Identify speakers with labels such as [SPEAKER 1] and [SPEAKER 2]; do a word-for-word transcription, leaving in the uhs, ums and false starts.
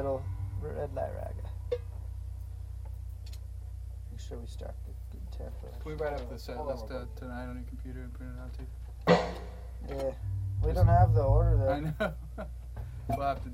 [SPEAKER 1] little red light raga. Make sure we start the good tempo.
[SPEAKER 2] Can we write up the set
[SPEAKER 3] Hold on
[SPEAKER 2] list
[SPEAKER 3] real
[SPEAKER 2] uh,
[SPEAKER 3] quick.
[SPEAKER 2] tonight on your computer and print it out too?
[SPEAKER 1] Yeah. We don't have the order there.
[SPEAKER 2] I know. We'll have to